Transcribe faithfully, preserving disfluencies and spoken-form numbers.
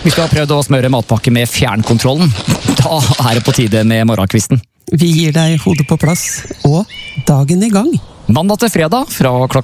Hvis du har prøvd å smøre matpakke med fjernkontrollen, da er det på tide med morgenkvisten. Vi gir deg hodet på plass, og dagen i gang. Mandag til fredag fra klokka